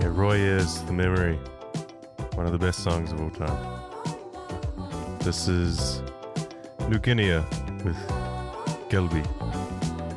Roy is The Memory, one of the best songs of all time. This is New Guinea with Gelby.